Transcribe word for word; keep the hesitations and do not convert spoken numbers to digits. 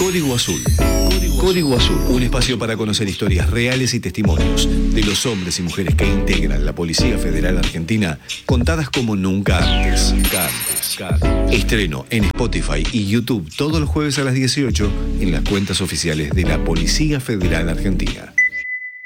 Código Azul. Código Azul, un espacio para conocer historias reales y testimonios de los hombres y mujeres que integran la Policía Federal Argentina, contadas como nunca antes. Nunca antes. Estreno en Spotify y YouTube todos los jueves a las dieciocho en las cuentas oficiales de la Policía Federal Argentina.